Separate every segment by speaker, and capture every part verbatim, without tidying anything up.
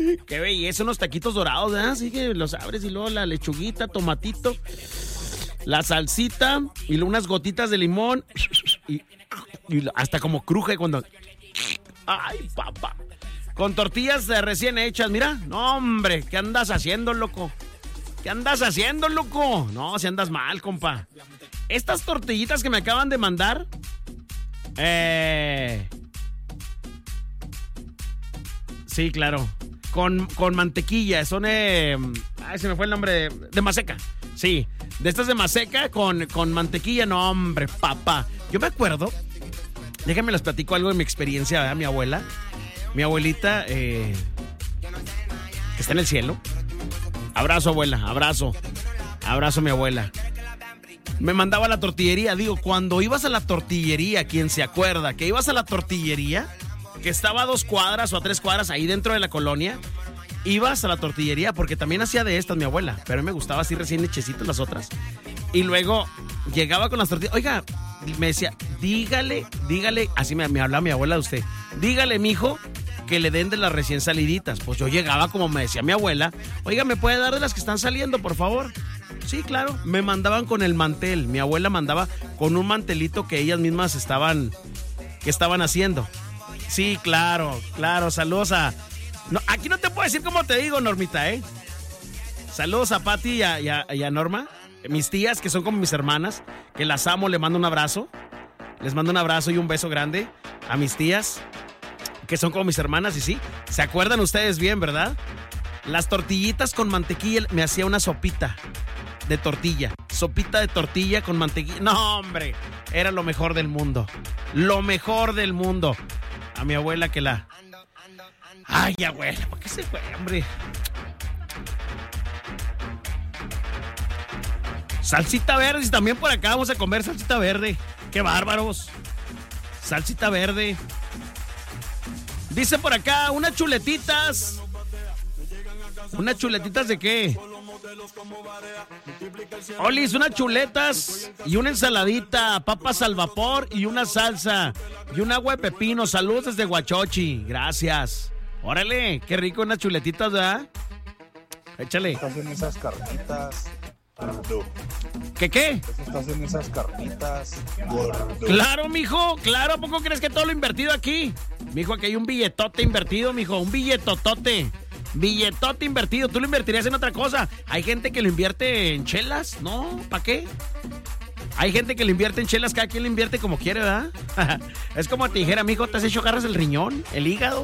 Speaker 1: Qué belleza, unos taquitos dorados, ¿verdad? Así que los abres y luego la lechuguita, tomatito, la salsita y luego unas gotitas de limón y, y hasta como cruje cuando... Ay, papá. Con tortillas recién hechas, mira. No, hombre, ¿qué andas haciendo, loco? ¿Qué andas haciendo, loco? No, si andas mal, compa. Estas tortillitas que me acaban de mandar... Eh... Sí, claro. Con, con mantequilla. Son... Eh... Ay, se me fue el nombre de... De maseca. Sí. De estas de maseca con, con mantequilla. No, hombre, papá. Yo me acuerdo... Déjenme les platico algo de mi experiencia, ¿verdad? Mi abuela... Mi abuelita, eh, que está en el cielo. Abrazo, abuela, abrazo. Abrazo, mi abuela. Me mandaba a la tortillería. Digo, cuando ibas a la tortillería, ¿quién se acuerda? Que ibas a la tortillería, que estaba a dos cuadras o a tres cuadras ahí dentro de la colonia. Ibas a la tortillería, porque también hacía de estas mi abuela, pero a mí me gustaba así recién hechecitas las otras. Y luego llegaba con las tortillas. Oiga, me decía, dígale, dígale, así me, me hablaba mi abuela de usted. Dígale, mijo, que le den de las recién saliditas. Pues yo llegaba, como me decía mi abuela, oiga, ¿me puede dar de las que están saliendo, por favor? Sí, claro. Me mandaban con el mantel. Mi abuela mandaba con un mantelito que ellas mismas estaban, que estaban haciendo. Sí, claro, claro. Saludos a... No, aquí no te puedo decir cómo te digo, Normita, ¿eh? Saludos a Pati y a, y a, y a Norma, mis tías, que son como mis hermanas, que las amo, les mando un abrazo. Les mando un abrazo y un beso grande a mis tías, que son como mis hermanas, y sí, ¿se acuerdan ustedes bien, verdad? Las tortillitas con mantequilla, me hacía una sopita de tortilla, sopita de tortilla con mantequilla. No, hombre, era lo mejor del mundo, lo mejor del mundo. A mi abuela que la... Ay, abuela, ¿por qué se fue, hombre? Salsita verde, y también por acá vamos a comer salsita verde. ¡Qué bárbaros! Salsita verde. Dice por acá, unas chuletitas. ¿Unas chuletitas de qué? Olis, unas chuletas y una ensaladita, papas al vapor y una salsa y un agua de pepino. Saludos desde Huachochi. Gracias. Órale, qué rico unas chuletitas, ¿verdad? Échale.
Speaker 2: Estás en esas carnitas, gordo.
Speaker 1: ¿Qué qué?
Speaker 2: Estás en esas carnitas, gordo.
Speaker 1: Claro, mijo, claro. ¿A poco crees que todo lo invertido aquí? Mijo, aquí hay un billetote invertido, mijo, un billetotote. Billetote invertido. ¿Tú lo invertirías en otra cosa? Hay gente que lo invierte en chelas. No, ¿para qué? Hay gente que lo invierte en chelas. Cada quien lo invierte como quiere, ¿verdad? Es como te dijera, mijo, ¿te has hecho garras el riñón? ¿El hígado?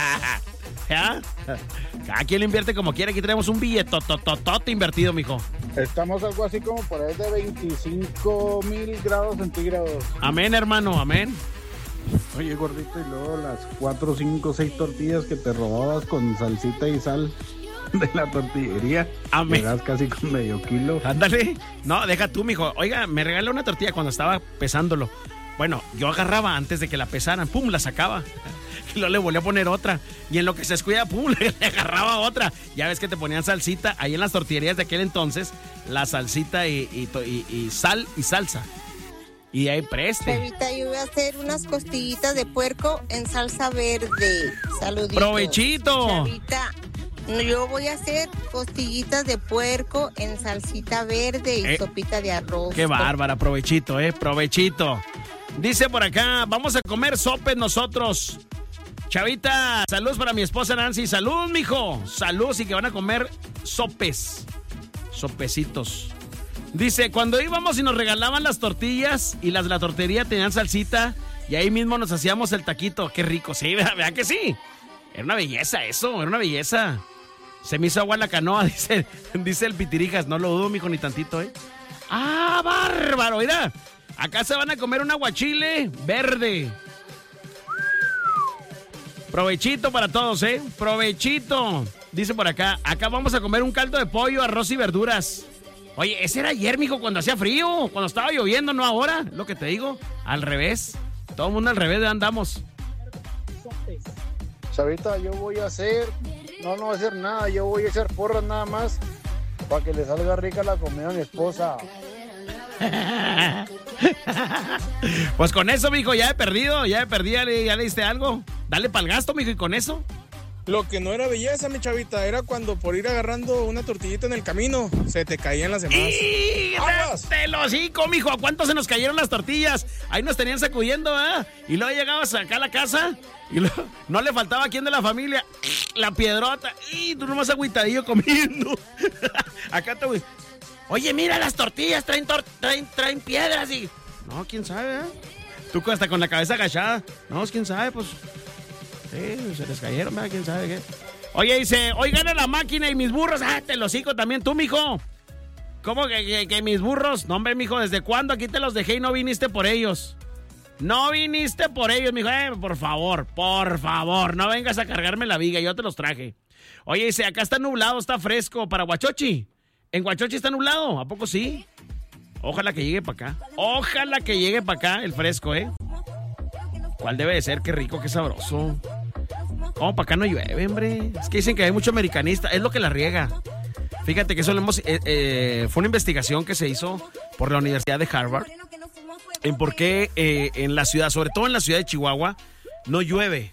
Speaker 1: ¿Ya? Cada quien lo invierte como quiere. Aquí tenemos un billetototote invertido, mijo.
Speaker 2: Estamos algo así como por ahí de veinticinco mil grados centígrados.
Speaker 1: Amén, hermano, amén.
Speaker 2: Oye, gordito, y luego las cuatro, cinco, seis tortillas que te robabas con salsita y sal de la tortillería.
Speaker 1: Amén.
Speaker 2: Llegas casi con medio kilo.
Speaker 1: Ándale. No, deja tú, mijo. Oiga, me regaló una tortilla cuando estaba pesándolo. Bueno, yo agarraba antes de que la pesaran, pum, la sacaba. Y luego le volví a poner otra. Y en lo que se descuida, pum, le, le agarraba otra. Ya ves que te ponían salsita. Ahí en las tortillerías de aquel entonces, la salsita y, y, y, y sal y salsa. Y ahí preste.
Speaker 3: Chavita, yo voy a hacer unas costillitas de puerco en salsa verde. Saluditos.
Speaker 1: ¡Provechito!
Speaker 3: Chavita, yo voy a hacer costillitas de puerco en salsita verde y
Speaker 1: eh,
Speaker 3: sopita de arroz.
Speaker 1: ¡Qué bárbara! Provechito, eh, provechito. Dice por acá, vamos a comer sopes nosotros. Chavita, saludos para mi esposa Nancy. Salud, mijo. Saludos y que van a comer sopes. Sopecitos. Dice, cuando íbamos y nos regalaban las tortillas y las de la tortería tenían salsita y ahí mismo nos hacíamos el taquito. Qué rico, sí, vean que sí. Era una belleza eso, era una belleza. Se me hizo agua en la canoa, dice, dice el Pitirijas. No lo dudo, mijo, ni tantito, ¿eh? ¡Ah, bárbaro! Mira, acá se van a comer un aguachile verde. Provechito para todos, ¿eh? Provechito. Dice por acá, acá vamos a comer un caldo de pollo, arroz y verduras. Oye, ese era ayer, mijo, cuando hacía frío, cuando estaba lloviendo, no ahora. Lo que te digo, al revés. Todo el mundo al revés, de andamos.
Speaker 2: Chavita, yo voy a hacer, no, no voy a hacer nada, yo voy a echar porras nada más para que le salga rica la comida a mi esposa.
Speaker 1: Pues con eso, mijo, ya he perdido, ya he perdido, ya le, ya le diste algo. Dale pa'l gasto, mijo, y con eso.
Speaker 4: Lo que no era belleza, mi chavita, era cuando por ir agarrando una tortillita en el camino, se te caían las demás.
Speaker 1: ¡Y te lo hocico, mijo! ¿A cuánto se nos cayeron las tortillas? Ahí nos tenían sacudiendo, ¿eh? Y luego llegabas acá a la casa y luego, no le faltaba a quién de la familia. La piedrota. Y tú nomás agüitadillo comiendo. Acá te... Oye, mira las tortillas, traen, tor traen, traen piedras y... No, quién sabe, ¿eh? Tú hasta con la cabeza agachada. No, quién sabe, pues... Sí, se les cayeron, ¿verdad? ¿Quién sabe qué? Oye, dice, oigan a la máquina y mis burros. Ah, te los hocico también tú, mijo. ¿Cómo que, que, que mis burros? No, hombre, mijo, ¿desde cuándo aquí te los dejé y no viniste por ellos? No viniste por ellos, mijo. Eh, por favor, por favor, no vengas a cargarme la viga, yo te los traje. Oye, dice, acá está nublado, está fresco para Huachochi. ¿En Huachochi está nublado? ¿A poco sí? Ojalá que llegue para acá. Ojalá que llegue para acá el fresco, ¿eh? ¿Cuál debe de ser? Qué rico, qué sabroso. Oh, para acá no llueve, hombre. Es que dicen que hay mucho americanista. Es lo que la riega. Fíjate que eso lo hemos... Eh, eh, fue una investigación que se hizo por la Universidad de Harvard en por qué eh, en la ciudad, sobre todo en la ciudad de Chihuahua, no llueve.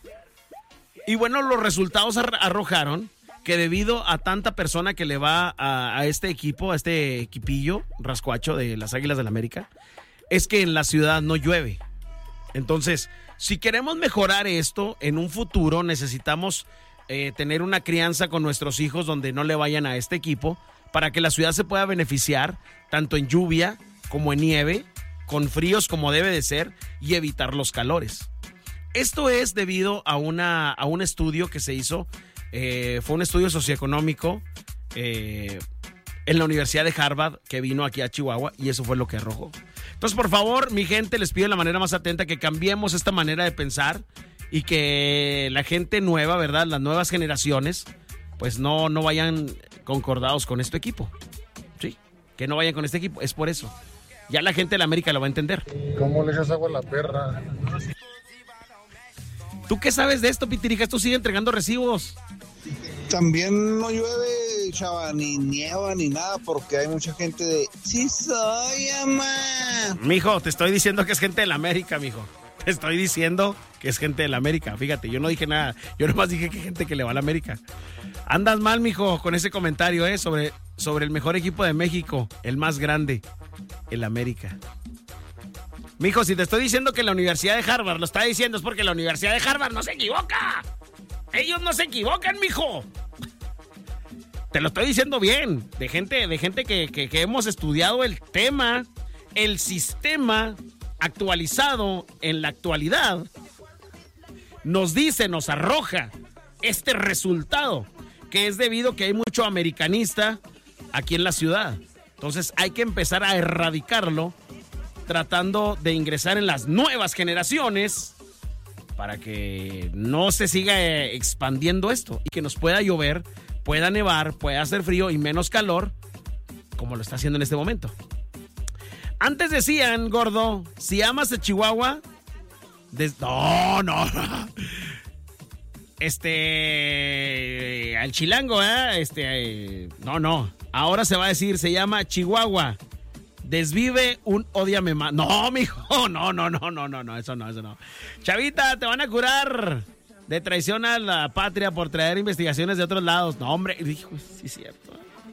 Speaker 1: Y bueno, los resultados arrojaron que debido a tanta persona que le va a, a este equipo, a este equipillo rascuacho de las Águilas del América, es que en la ciudad no llueve. Entonces, si queremos mejorar esto en un futuro, necesitamos eh, tener una crianza con nuestros hijos donde no le vayan a este equipo para que la ciudad se pueda beneficiar tanto en lluvia como en nieve, con fríos como debe de ser y evitar los calores. Esto es debido a, una, a un estudio que se hizo, eh, fue un estudio socioeconómico eh, en la Universidad de Harvard que vino aquí a Chihuahua y eso fue lo que arrojó. Entonces, por favor, mi gente, les pido de la manera más atenta que cambiemos esta manera de pensar y que la gente nueva, ¿verdad? Las nuevas generaciones, pues no, no vayan concordados con este equipo. Sí, que no vayan con este equipo, es por eso. Ya la gente de la América lo va a entender.
Speaker 5: ¿Cómo le echas agua a la perra?
Speaker 1: ¿Tú qué sabes de esto, Pitirijas? Tú sigue entregando recibos.
Speaker 6: También no llueve, chava, ni nieva ni nada, porque hay mucha gente de... ¡Sí soy, mamá!
Speaker 1: Mijo, te estoy diciendo que es gente de la América, mijo. Te estoy diciendo que es gente de la América. Fíjate, yo no dije nada. Yo nomás dije que hay gente que le va a la América. Andas mal, mijo, con ese comentario, ¿eh? Sobre, sobre el mejor equipo de México, el más grande, el América. Mijo, si te estoy diciendo que la Universidad de Harvard lo está diciendo es porque la Universidad de Harvard no se equivoca. Ellos no se equivocan, mijo. Te lo estoy diciendo bien. De gente, de gente que, que, que hemos estudiado el tema, el sistema actualizado en la actualidad. Nos dice, nos arroja este resultado, que es debido a que hay mucho americanista aquí en la ciudad. Entonces hay que empezar a erradicarlo, tratando de ingresar en las nuevas generaciones para que no se siga eh, expandiendo esto y que nos pueda llover, pueda nevar, pueda hacer frío y menos calor, como lo está haciendo en este momento. Antes decían, gordo, si amas a Chihuahua, des... no, no, no. Este, al chilango, ¿eh? Este, eh, no, no. Ahora se va a decir, se llama Chihuahua. Desvive un ódiame más. No, mijo, no, no, no, no, no, no, eso no, eso no. Chavita, te van a curar de traición a la patria por traer investigaciones de otros lados. No, hombre, hijo, sí es cierto.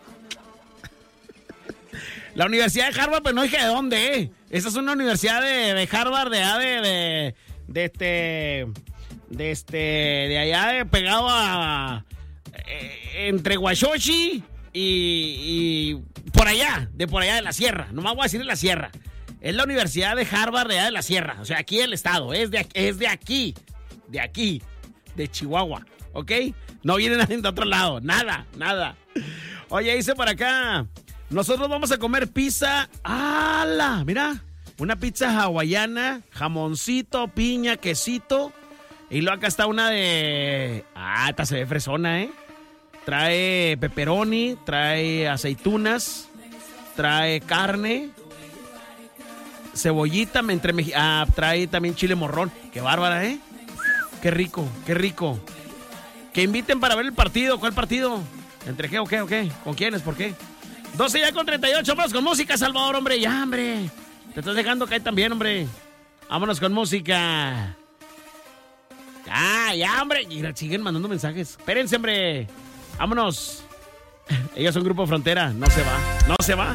Speaker 1: La Universidad de Harvard, pues no dije de dónde, ¿eh? Esa es una universidad de, de Harvard, de, de, de, de este, de este, de allá, de, pegado a, eh, entre Huachochi y, y por allá, de por allá de la sierra. Nomás voy a decir de la sierra. Es la Universidad de Harvard de allá de la sierra. O sea, aquí el estado. Es de, es de aquí. De aquí. De Chihuahua. ¿Ok? No viene nadie de otro lado. Nada, nada. Oye, dice por acá. Nosotros vamos a comer pizza. ¡Hala! Mira. Una pizza hawaiana. Jamoncito, piña, quesito. Y luego acá está una de... Ah, esta se ve fresona, ¿eh? Trae pepperoni, trae aceitunas, trae carne, cebollita, entre meji- ah, trae también chile morrón. Qué bárbara, ¿eh? Qué rico, qué rico. Que inviten para ver el partido. ¿Cuál partido? ¿Entre qué o qué o qué? ¿Con quiénes? ¿Por qué? doce ya con treinta y ocho. Vámonos con música, Salvador, hombre. Ya, hombre. Te estás dejando caer también, hombre. Vámonos con música. Ah, ya, hombre. Y siguen mandando mensajes. Espérense, hombre. Vámonos. Ellos son Grupo Frontera. No se va. No se va.